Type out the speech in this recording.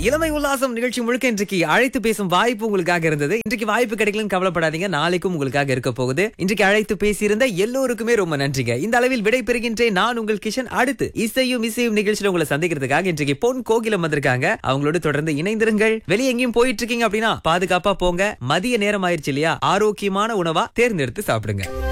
இளமை உல்லாசம் நிகழ்ச்சி முழுக்க இன்றைக்கு அழைத்து பேசும் வாய்ப்பு உங்களுக்காக இருந்தது. இன்றைக்கு வாய்ப்பு கிடைக்கலன்னு கவலைப்படாதீங்க, நாளைக்கும் உங்களுக்காக இருக்க போகுது. இன்றைக்கு அழைத்து பேசியிருந்த எல்லோருக்குமே ரொம்ப நன்றிங்க. இந்த அளவில் விடை பெறுகின்றேன் நான் உங்கள் கிஷன். அடுத்து இசையும் நிகழ்ச்சியில உங்களை சந்திக்கிறதுக்காக இன்றைக்கு பொன் கோகிலம் வந்திருக்காங்க. அவங்களோட தொடர்ந்து இணைந்திருங்கள். வெளியே எங்கேயும் போயிட்டு இருக்கீங்க அப்படின்னா பாதுகாப்பா போங்க. மதிய நேரம் ஆயிருச்சு இல்லையா, ஆரோக்கியமான உணவா தேர்ந்தெடுத்து சாப்பிடுங்க.